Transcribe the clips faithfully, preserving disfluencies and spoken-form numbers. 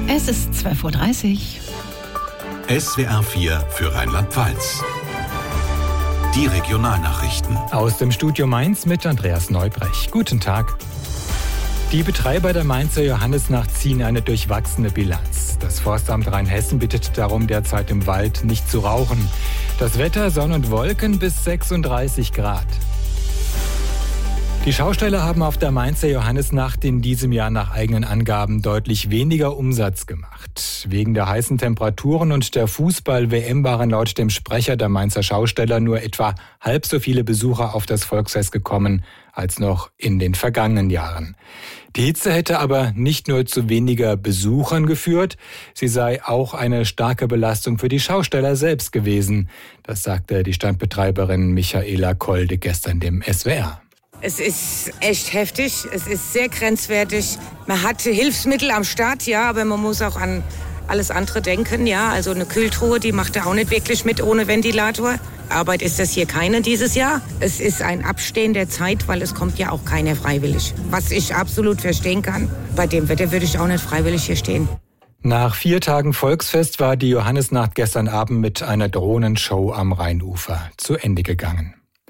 Es ist zwölf Uhr dreißig. S W R vier für Rheinland-Pfalz. Die Regionalnachrichten. Aus dem Studio Mainz mit Andreas Neubrech. Guten Tag. Die Betreiber der Mainzer Johannisnacht ziehen eine durchwachsene Bilanz. Das Forstamt Rheinhessen bittet darum, derzeit im Wald nicht zu rauchen. Das Wetter: Sonne und Wolken bis sechsunddreißig Grad. Die Schausteller haben auf der Mainzer Johannisnacht in diesem Jahr nach eigenen Angaben deutlich weniger Umsatz gemacht. Wegen der heißen Temperaturen und der Fußball-W M waren laut dem Sprecher der Mainzer Schausteller nur etwa halb so viele Besucher auf das Volksfest gekommen als noch in den vergangenen Jahren. Die Hitze hätte aber nicht nur zu weniger Besuchern geführt, sie sei auch eine starke Belastung für die Schausteller selbst gewesen. Das sagte die Standbetreiberin Michaela Kolde gestern dem S W R. Es ist echt heftig, es ist sehr grenzwertig. Man hat Hilfsmittel am Start, ja, aber man muss auch an alles andere denken, ja. Also eine Kühltruhe, die macht er auch nicht wirklich mit ohne Ventilator. Arbeit ist das hier keine dieses Jahr. Es ist ein Abstehen der Zeit, weil es kommt ja auch keiner freiwillig. Was ich absolut verstehen kann. Bei dem Wetter würde ich auch nicht freiwillig hier stehen. Nach vier Tagen Volksfest war die Johannisnacht gestern Abend mit einer Drohnenshow am Rheinufer zu Ende gegangen.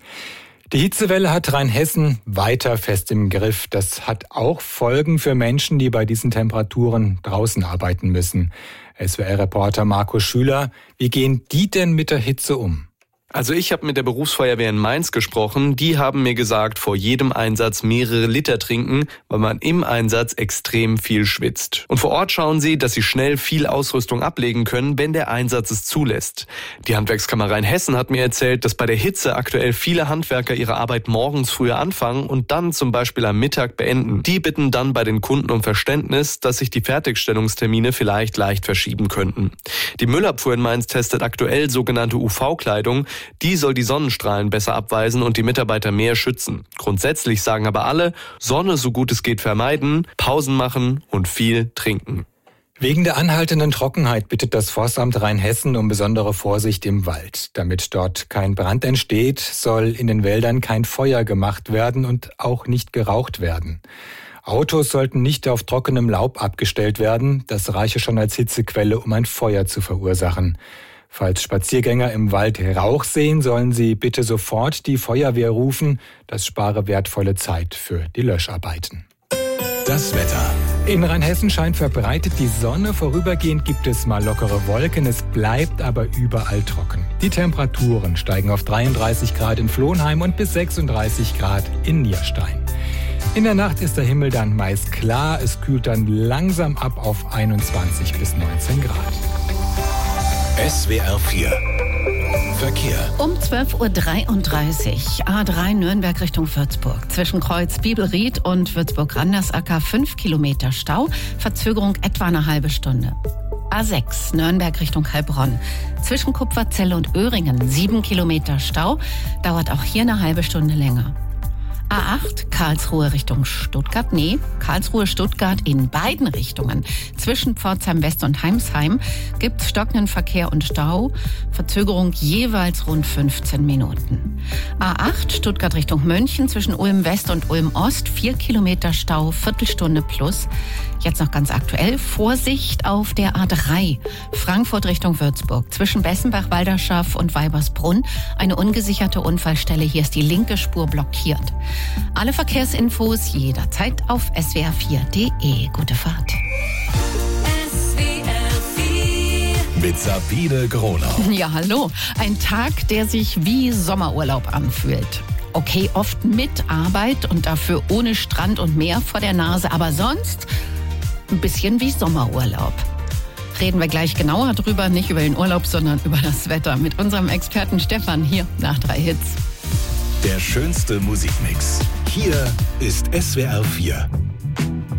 Die Hitzewelle hat Rheinhessen weiter fest im Griff. Das hat auch Folgen für Menschen, die bei diesen Temperaturen draußen arbeiten müssen. S W R-Reporter Marco Schüler, wie gehen die denn mit der Hitze um? Also ich habe mit der Berufsfeuerwehr in Mainz gesprochen. Die haben mir gesagt, vor jedem Einsatz mehrere Liter trinken, weil man im Einsatz extrem viel schwitzt. Und vor Ort schauen sie, dass sie schnell viel Ausrüstung ablegen können, wenn der Einsatz es zulässt. Die Handwerkskammer Rheinhessen hat mir erzählt, dass bei der Hitze aktuell viele Handwerker ihre Arbeit morgens früher anfangen und dann zum Beispiel am Mittag beenden. Die bitten dann bei den Kunden um Verständnis, dass sich die Fertigstellungstermine vielleicht leicht verschieben könnten. Die Müllabfuhr in Mainz testet aktuell sogenannte U V-Kleidung. Die soll die Sonnenstrahlen besser abweisen und die Mitarbeiter mehr schützen. Grundsätzlich sagen aber alle, Sonne so gut es geht vermeiden, Pausen machen und viel trinken. Wegen der anhaltenden Trockenheit bittet das Forstamt Rheinhessen um besondere Vorsicht im Wald. Damit dort kein Brand entsteht, soll in den Wäldern kein Feuer gemacht werden und auch nicht geraucht werden. Autos sollten nicht auf trockenem Laub abgestellt werden. Das reiche schon als Hitzequelle, um ein Feuer zu verursachen. Falls Spaziergänger im Wald Rauch sehen, sollen sie bitte sofort die Feuerwehr rufen. Das spare wertvolle Zeit für die Löscharbeiten. Das Wetter. In Rheinhessen scheint verbreitet die Sonne. Vorübergehend gibt es mal lockere Wolken. Es bleibt aber überall trocken. Die Temperaturen steigen auf dreiunddreißig Grad in Flohnheim und bis sechsunddreißig Grad in Nierstein. In der Nacht ist der Himmel dann meist klar. Es kühlt dann langsam ab auf einundzwanzig bis neunzehn Grad. S W R vier Verkehr. Um zwölf Uhr dreiunddreißig, A drei Nürnberg Richtung Würzburg. Zwischen Kreuz Bibelried und Würzburg-Randersacker fünf Kilometer Stau, Verzögerung etwa eine halbe Stunde. A sechs Nürnberg Richtung Heilbronn. Zwischen Kupferzelle und Öhringen sieben Kilometer Stau, dauert auch hier eine halbe Stunde länger. A acht Karlsruhe Richtung Stuttgart, nee, Karlsruhe-Stuttgart in beiden Richtungen. Zwischen Pforzheim West und Heimsheim gibt's stockenden Verkehr und Stau, Verzögerung jeweils rund fünfzehn Minuten. A acht Stuttgart Richtung München zwischen Ulm West und Ulm Ost, vier Kilometer Stau, Viertelstunde plus. Jetzt noch ganz aktuell, Vorsicht auf der A drei Frankfurt Richtung Würzburg. Zwischen Bessenbach, Walderschaff und Weibersbrunn eine ungesicherte Unfallstelle. Hier ist die linke Spur blockiert. Alle Verkehrsinfos jederzeit auf S W R vier Punkt de. Gute Fahrt. S W R vier mit Sabine Gronau. Ja, hallo. Ein Tag, der sich wie Sommerurlaub anfühlt. Okay, oft mit Arbeit und dafür ohne Strand und Meer vor der Nase, aber sonst ein bisschen wie Sommerurlaub. Reden wir gleich genauer drüber, nicht über den Urlaub, sondern über das Wetter mit unserem Experten Stefan hier nach drei Hits. Der schönste Musikmix. Hier ist S W R vier.